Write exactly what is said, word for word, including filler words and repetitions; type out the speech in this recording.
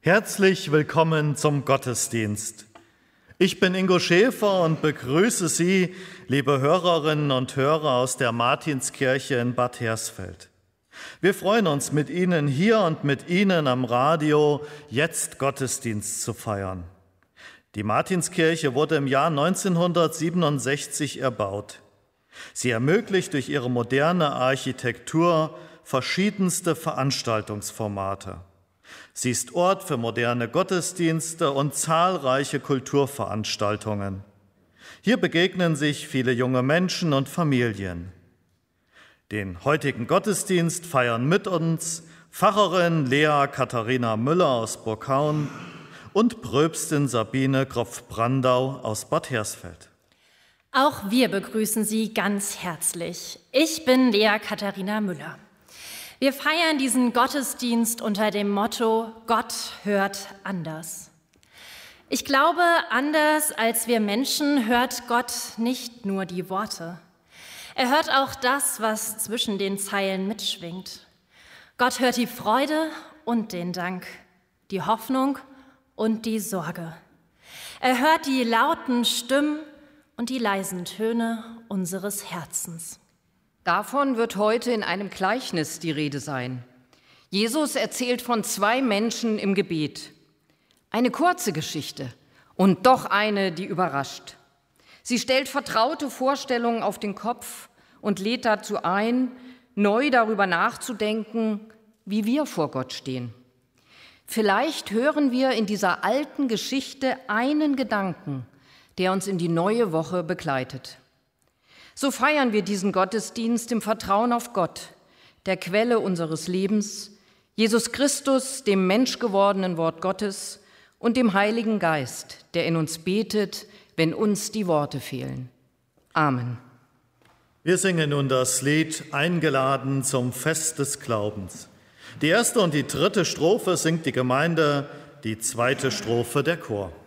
Herzlich willkommen zum Gottesdienst. Ich bin Ingo Schäfer und begrüße Sie, liebe Hörerinnen und Hörer aus der Martinskirche in Bad Hersfeld. Wir freuen uns, mit Ihnen hier und mit Ihnen am Radio jetzt Gottesdienst zu feiern. Die Martinskirche wurde im Jahr neunzehnhundertsiebenundsechzig erbaut. Sie ermöglicht durch ihre moderne Architektur verschiedenste Veranstaltungsformate. Sie ist Ort für moderne Gottesdienste und zahlreiche Kulturveranstaltungen. Hier begegnen sich viele junge Menschen und Familien. Den heutigen Gottesdienst feiern mit uns Pfarrerin Lea Katharina Müller aus Burghaun und Pröpstin Sabine Kropf-Brandau aus Bad Hersfeld. Auch wir begrüßen Sie ganz herzlich. Ich bin Lea Katharina Müller. Wir feiern diesen Gottesdienst unter dem Motto Gott hört anders. Ich glaube, anders als wir Menschen hört Gott nicht nur die Worte. Er hört auch das, was zwischen den Zeilen mitschwingt. Gott hört die Freude und den Dank, die Hoffnung und die Sorge. Er hört die lauten Stimmen und die leisen Töne unseres Herzens. Davon wird heute in einem Gleichnis die Rede sein. Jesus erzählt von zwei Menschen im Gebet. Eine kurze Geschichte und doch eine, die überrascht. Sie stellt vertraute Vorstellungen auf den Kopf und lädt dazu ein, neu darüber nachzudenken, wie wir vor Gott stehen. Vielleicht hören wir in dieser alten Geschichte einen Gedanken, der uns in die neue Woche begleitet. So feiern wir diesen Gottesdienst im Vertrauen auf Gott, der Quelle unseres Lebens, Jesus Christus, dem menschgewordenen Wort Gottes und dem Heiligen Geist, der in uns betet, wenn uns die Worte fehlen. Amen. Wir singen nun das Lied Eingeladen zum Fest des Glaubens. Die erste und die dritte Strophe singt die Gemeinde, die zweite Strophe der Chor.